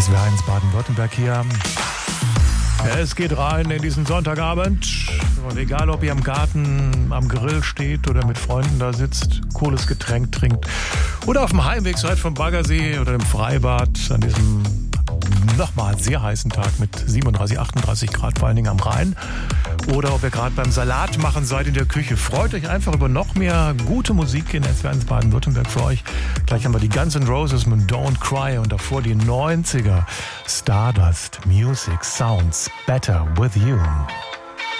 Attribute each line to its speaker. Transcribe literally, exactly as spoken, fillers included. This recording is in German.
Speaker 1: S W R eins Baden-Württemberg hier. Es geht rein in diesen Sonntagabend. Und egal, ob ihr im Garten am Grill steht oder mit Freunden da sitzt, cooles Getränk trinkt oder auf dem Heimweg seid vom Baggersee oder im Freibad an diesem nochmal sehr heißen Tag mit siebenunddreißig, achtunddreißig Grad, vor allen Dingen am Rhein. Oder ob ihr gerade beim Salat machen seid in der Küche. Freut euch einfach über noch mehr gute Musik in S W R eins Baden-Württemberg für euch. Gleich haben wir die Guns N' Roses mit Don't Cry und davor die neunziger. Stardust Music Sounds Better With You.